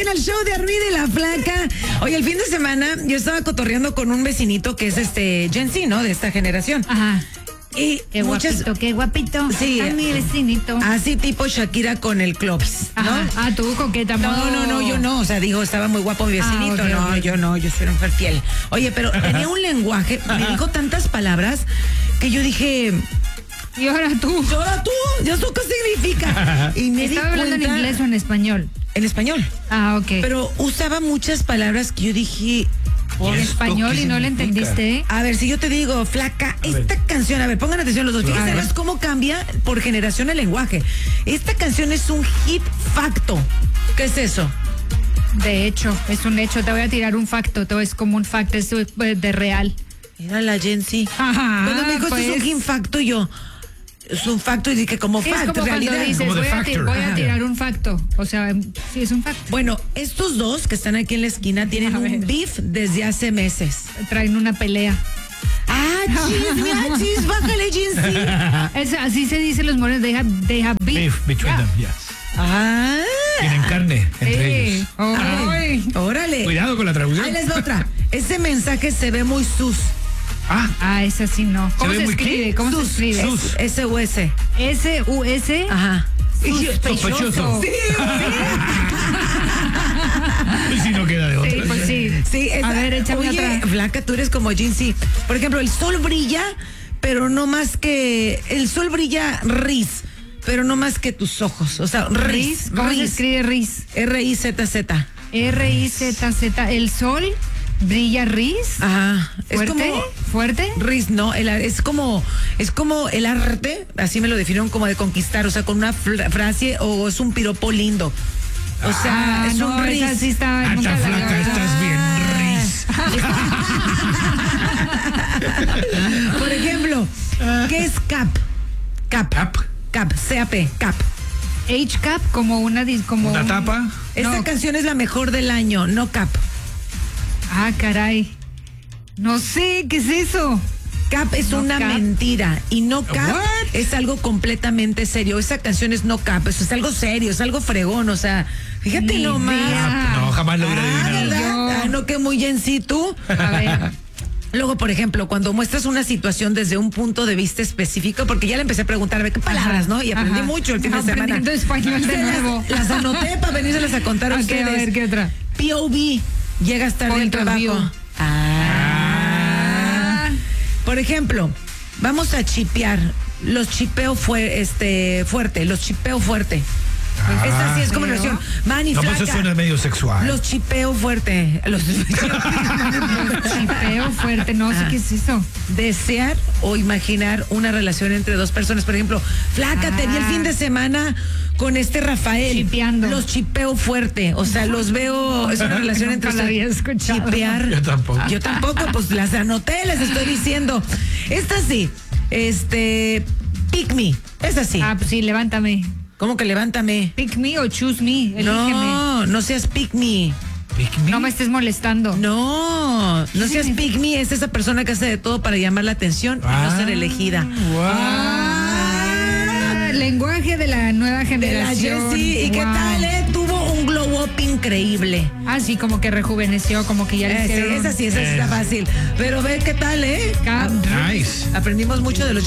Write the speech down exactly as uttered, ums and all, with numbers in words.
viene el show de Armida y la Flaca. Oye, el fin de semana yo estaba cotorreando con un vecinito que es este Gen Z, ¿no? De esta generación. Ajá. Y qué muchas, guapito, qué guapito. Sí. A mi vecinito. Así tipo Shakira con el Clovis, ¿no? Ajá. Ah, tú coqueta. No, no, no, yo no. O sea, digo, estaba muy guapo mi vecinito. Ah, okay, no, okay. yo no, yo soy una mujer fiel. Oye, pero tenía un lenguaje, me dijo tantas palabras que yo dije... ¿Y ahora tú? ¿Y ahora tú? ¿Y eso qué significa? Y me ¿Estaba hablando cuenta, en inglés o en español? En español. Ah, ok. Pero usaba muchas palabras que yo dije... En español y no le entendiste. A ver, si yo te digo, Flaca, a esta ver. canción, a ver, pongan atención los dos. Fíjense, ¿sabes cómo cambia por generación el lenguaje? Esta canción es un hit facto. ¿Qué es eso? De hecho, es un hecho. Te voy a tirar un facto. Todo es como un facto, es de real. Era la Gen Z. Ajá. Cuando me dijo, pues... esto es un hit facto, yo... Es un facto y dije como sí, facto, es como realidad. Cuando dices, voy, a tir, voy a tirar un facto. O sea, sí, es un facto. Bueno, estos dos que están aquí en la esquina tienen un beef desde hace meses. Traen una pelea. Ah, chis, mira, chis, bájale, Gen Z. Así se dice los morenos, they have, they have beef. Beef between yeah. them, yes. Ah. Tienen carne entre sí. ellos. Ay, órale. Cuidado con la traducción. Ahí les va otra. Ese mensaje se ve muy sus. Ah, ah, esa sí no. ¿Cómo se, se escribe? Qué? ¿Cómo sus, se escribe? Sus. S U S. S U S. Ajá. Sospechoso. Sí, Y si no queda de otra. Sí, pues sí. Sí, esa, a ver, échame oye, otra. Flaca, tú eres como Gen Z. Por ejemplo, el sol brilla, pero no más que... El sol brilla ris, pero no más que tus ojos. O sea, ris. ¿Cómo ris. se escribe ris? R I Z Z. R I Z Z. El sol... ¿Brilla ris? Ajá. ¿Fuerte? Es como, ¿Fuerte? Ris, no, el, es como es como el arte, así me lo definieron, como de conquistar, o sea, con una frase o es un piropo lindo. O sea, ah, es no, un ris. Esa sí está Hasta Flaca, la... estás bien ris. Por ejemplo, ¿qué es cap? Cap. Cap. Cap, C A P, cap. H-cap, como una... Como ¿Una un... tapa? Esta no. canción es la mejor del año, no cap. Ah, caray. No sé, ¿qué es eso? Cap es no una cap. mentira y no cap What? es algo completamente serio. Esa canción es no cap, eso es algo serio, es algo fregón, o sea, fíjate Ni nomás. Ah, no, jamás lo hubiera ah, adivinado. Ah, no, que muy en sí tú. A ver. Luego, por ejemplo, cuando muestras una situación desde un punto de vista específico, porque ya le empecé a preguntar, a ver qué palabras, ajá, ¿no? Y aprendí ajá. mucho el fin de semana. Aprendiendo español de nuevo. Las, las anoté para venírselas a contar a okay, ustedes. A ver, ¿qué otra? P O V, llegas tarde al trabajo. Ah. Por ejemplo, vamos a chipear. Los chipeo fue este fuerte, los chipeo fuerte. Ah, esta sí es como relación. Mani, no, flaca. Pues eso suena medio sexual. Los chipeo fuerte. Los, los chipeo fuerte, no sé ah. qué es eso. Desear o imaginar una relación entre dos personas. Por ejemplo, Flaca, ah. te vi el fin de semana con este Rafael. Chipeando. Los chipeo fuerte. O sea, los veo, es una relación entre la había escuchado. Chipear. Yo tampoco. Yo tampoco, pues las anoté, les estoy diciendo. Esta sí, este, pick me. Esa sí. Ah, pues sí, levántame. ¿Cómo que levántame? Pick me o choose me, elígeme. No, no seas pick me. ¿Pick me? No me estés molestando. No, no seas pick me, es esa persona que hace de todo para llamar la atención ah, y no ser elegida. Wow. Ah, lenguaje de la nueva generación. De la ¿Y wow. qué tal, eh? Tuvo un glow up increíble. Ah, sí, como que rejuveneció, como que ya le eh, hicieron. Sí, esa sí, esa sí está fácil. Pero ve qué tal, eh. Nice. Aprendimos mucho de los